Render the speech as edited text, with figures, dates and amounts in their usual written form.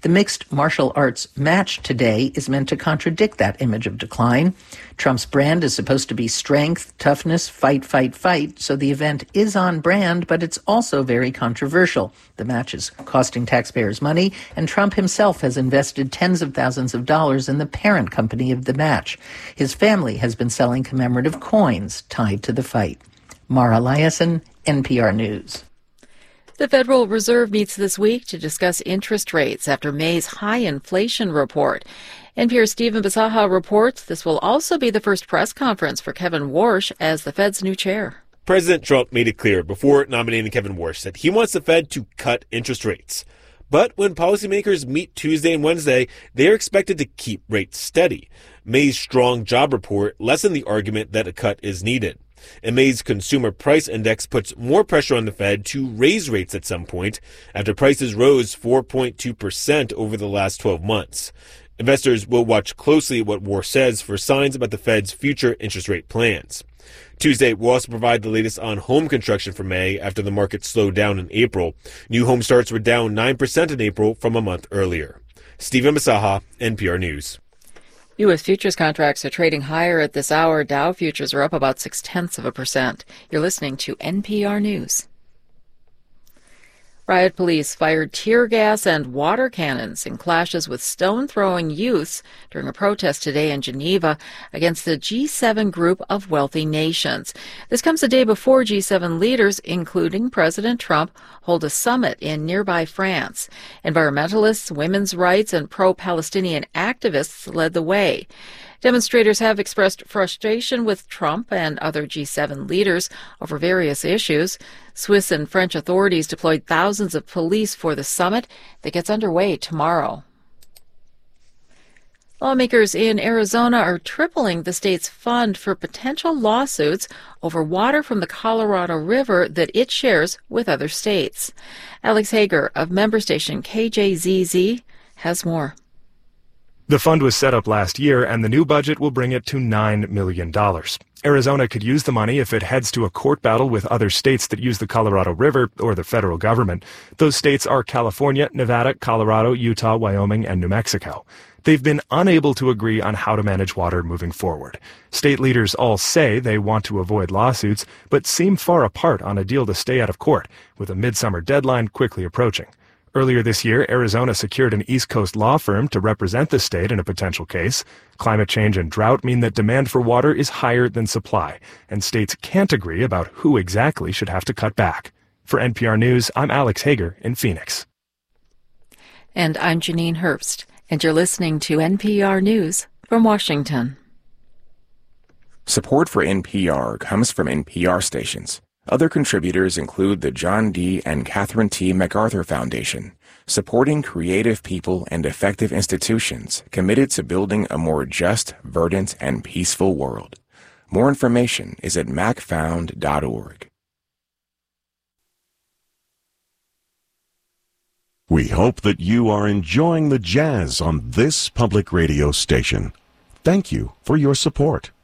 The mixed martial arts match today is meant to contradict that image of decline. Trump's brand is supposed to be strength, toughness, fight, fight, fight, so the event is on brand, but it's also very controversial. The match is costing taxpayers money, and Trump himself has invested tens of thousands of dollars in the parent company of the match. His family has been selling commemorative coins tied to the fight. Mara Liasson, NPR News. The Federal Reserve meets this week to discuss interest rates after May's high inflation report. NPR's Stephen Bisaha reports this will also be the first press conference for Kevin Warsh as the Fed's new chair. President Trump made it clear before nominating Kevin Warsh that he wants the Fed to cut interest rates. But when policymakers meet Tuesday and Wednesday, they are expected to keep rates steady. May's strong job report lessened the argument that a cut is needed. And May's consumer price index puts more pressure on the Fed to raise rates at some point after prices rose 4.2% over the last 12 months. Investors will watch closely what Warsh says for signs about the Fed's future interest rate plans. Tuesday will also provide the latest on home construction for May after the market slowed down in April. New home starts were down 9% in April from a month earlier. Stephen Bisaha, NPR News. U.S. futures contracts are trading higher at this hour. Dow futures are up about 0.6%. You're listening to NPR News. Riot police fired tear gas and water cannons in clashes with stone-throwing youths during a protest today in Geneva against the G7 group of wealthy nations. This comes a day before G7 leaders, including President Trump, hold a summit in nearby France. Environmentalists, women's rights, and pro-Palestinian activists led the way. Demonstrators have expressed frustration with Trump and other G7 leaders over various issues. Swiss and French authorities deployed thousands of police for the summit that gets underway tomorrow. Lawmakers in Arizona are tripling the state's fund for potential lawsuits over water from the Colorado River that it shares with other states. Alex Hager of member station KJZZ has more. The fund was set up last year, and the new budget will bring it to $9 million. Arizona could use the money if it heads to a court battle with other states that use the Colorado River or the federal government. Those states are California, Nevada, Colorado, Utah, Wyoming, and New Mexico. They've been unable to agree on how to manage water moving forward. State leaders all say they want to avoid lawsuits, but seem far apart on a deal to stay out of court, with a midsummer deadline quickly approaching. Earlier this year, Arizona secured an East Coast law firm to represent the state in a potential case. Climate change and drought mean that demand for water is higher than supply, and states can't agree about who exactly should have to cut back. For NPR News, I'm Alex Hager in Phoenix. And I'm Janine Herbst, and you're listening to NPR News from Washington. Support for NPR comes from NPR stations. Other contributors include the John D. and Catherine T. MacArthur Foundation, supporting creative people and effective institutions committed to building a more just, verdant, and peaceful world. More information is at macfound.org. We hope that you are enjoying the jazz on this public radio station. Thank you for your support.